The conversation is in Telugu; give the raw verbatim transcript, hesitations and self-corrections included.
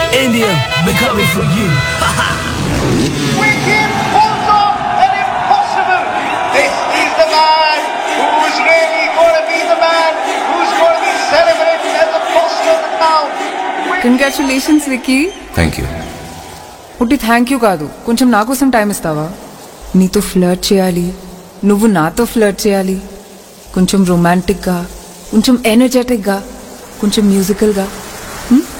India, we're coming for you. Wicket pulls off an impossible. This is the man who's really going to be the man who's going to be celebrated as the boss of the town. Congratulations Vicky. Thank you. పుట్టి థ్యాంక్ యూ కాదు, కొంచెం నా కోసం టైం ఇస్తావా? నీతో ఫ్లర్ట్ చేయాలి, నువ్వు నాతో ఫ్లర్ట్ చేయాలి. కొంచెం రొమాంటిక్గా, కొంచెం ఎనర్జెటిక్గా, కొంచెం మ్యూజికల్గా.